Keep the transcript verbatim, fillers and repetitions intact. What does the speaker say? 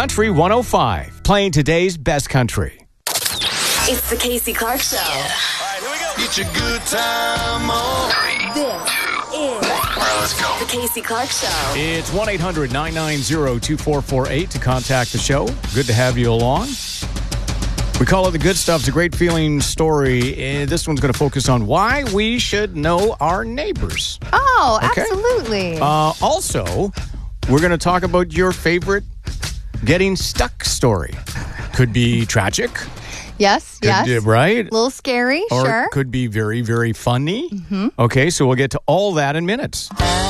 Country one oh five, playing today's best country. It's the Casey Clark Show. All right, here we go. Get your good time on. This is All right, let's go. the Casey Clark Show. It's one eight hundred nine nine zero two four four eight to contact the show. Good to have you along. We call it The Good Stuff. It's a great feeling story. Uh, This one's going to focus on why we should know our neighbors. Oh, Okay. absolutely. Uh, also, we're going to talk about your favorite getting stuck story. Could be tragic. yes, Could, yes. uh, right? A little scary, Or sure. it could be very, very funny. Okay, so we'll get to all that in minutes.